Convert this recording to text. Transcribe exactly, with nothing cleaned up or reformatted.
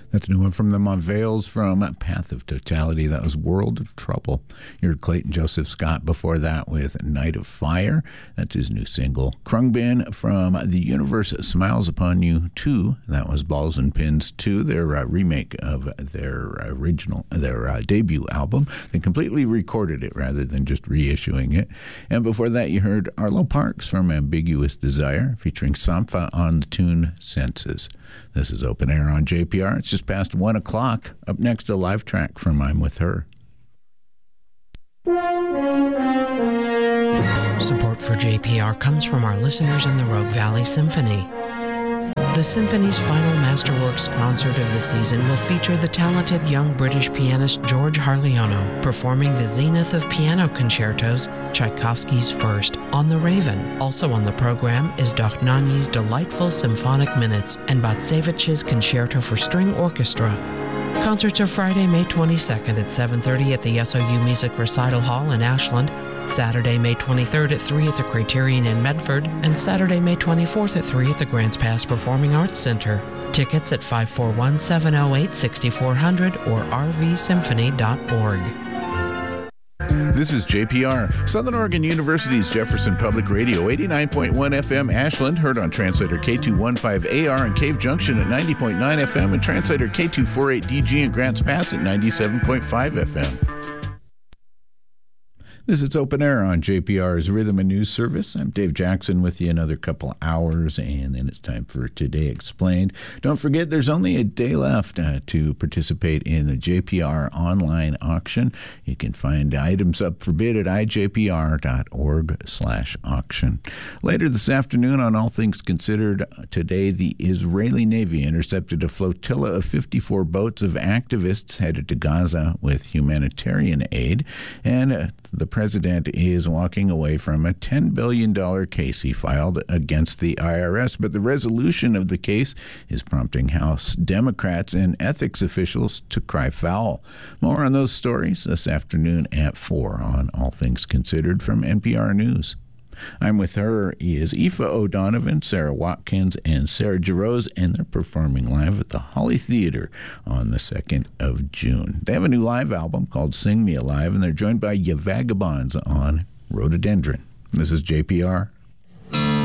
That's a new one from the Monveils from Path of Totality. That was World of Trouble. You heard Clayton Joseph Scott before that with Night of Fire. That's his new single. Krungbin from The Universe Smiles Upon You two. That was Balls and Pins two, their uh, remake of their original, their uh, debut album. They completely recorded it rather than just reissuing it. And before that, you heard Arlo Parks from Ambiguous Desire, featuring Sampha on the tune Senses. This is Open Air on J P R. It's just past one o'clock. Up next, a live track from I'm With Her. Support for J P R comes from our listeners in the Rogue Valley Symphony. The Symphony's final Masterworks concert of the season will feature the talented young British pianist George Harliano performing the Zenith of Piano Concertos, Tchaikovsky's First, on the Raven. Also on the program is Dochnani's delightful Symphonic Minutes and Batsevich's Concerto for String Orchestra. Concerts are Friday, May twenty-second at seven thirty at the S O U Music Recital Hall in Ashland, Saturday, May twenty-third at three at the Criterion in Medford, and Saturday, May twenty-fourth at three at the Grants Pass Performing Arts Center. Tickets at five four one, seven oh eight, six four zero zero or r v symphony dot org. This is J P R, Southern Oregon University's Jefferson Public Radio, eighty-nine point one F M Ashland, heard on translator K two fifteen A R in Cave Junction at ninety point nine F M, and translator K two forty-eight D G in Grants Pass at ninety-seven point five F M. This is Open Air on J P R's Rhythm and News Service. I'm Dave Jackson with you another couple hours, and then it's time for Today Explained. Don't forget, there's only a day left uh, to participate in the J P R online auction. You can find items up for bid at i j p r dot org slash auction. Later this afternoon on All Things Considered, today the Israeli Navy intercepted a flotilla of fifty-four boats of activists headed to Gaza with humanitarian aid, and uh, the president is walking away from a ten billion dollars case he filed against the I R S, but the resolution of the case is prompting House Democrats and ethics officials to cry foul. More on those stories this afternoon at four on All Things Considered from N P R News. I'm With Her is Aoife O'Donovan, Sarah Watkins, and Sarah Jarosz, and they're performing live at the Holly Theater on the second of June. They have a new live album called Sing Me Alive, and they're joined by Ya Vagabonds on Rhododendron. This is J P R